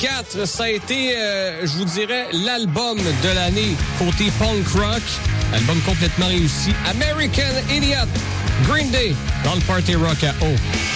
2024, ça a été, je vous dirais, l'album de l'année côté punk rock. Album complètement réussi. American Idiot, Green Day, dans le Party Rock à O.